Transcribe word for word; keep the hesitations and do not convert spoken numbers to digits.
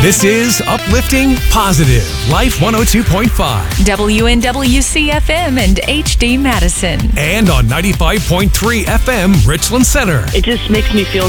This is Uplifting Positive Life one oh two point five. W N W C F M and H D Madison. And on ninety-five point three F M Richland Center. It just makes me feel